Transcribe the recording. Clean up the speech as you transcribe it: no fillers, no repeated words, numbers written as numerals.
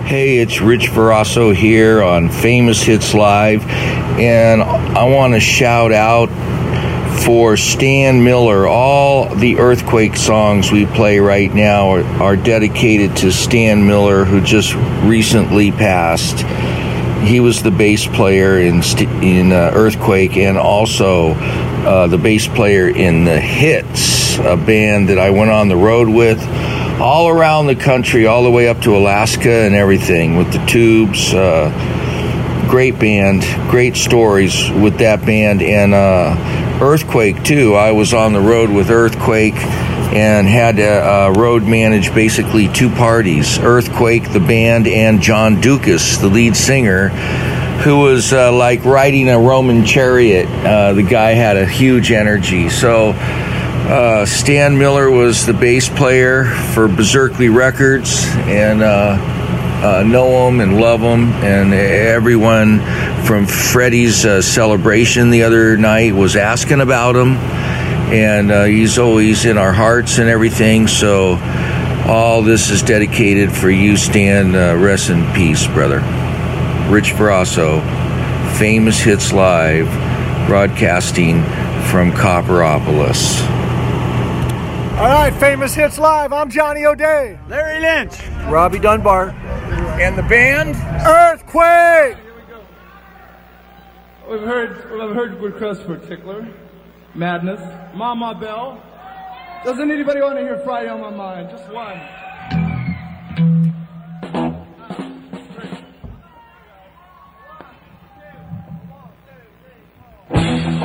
Hey, it's Rich Verasso here on Famous Hits Live, and I want to shout out for Stan Miller. All the Earthquake songs we play right now are dedicated to Stan Miller, who just recently passed. He was the bass player in Earthquake, and also the bass player in The Hits, a band that I went on the road with all around the country, all the way up to Alaska and everything with the Tubes. Great band, great stories with that band. And Earthquake too. I was on the road with Earthquake and had to road manage basically two parties: Earthquake, the band, and John Dukas, the lead singer, who was like riding a Roman chariot. The guy had a huge energy. So Stan Miller was the bass player for Berserkly Records, and know him and love him, and everyone from Freddie's celebration the other night was asking about him, and he's always in our hearts and everything. So all this is dedicated for you, Stan. Rest in peace, brother. Rich Verasso, Famous Hits Live, broadcasting from Copperopolis. All right, Famous Hits Live. I'm Johnny O'Day. Larry Lynch. Robbie Dunbar. And the band? Earthquake! We've heard Good Crust for Tickler, Madness, Mama Bell. Doesn't anybody want to hear Friday on My Mind? Just one.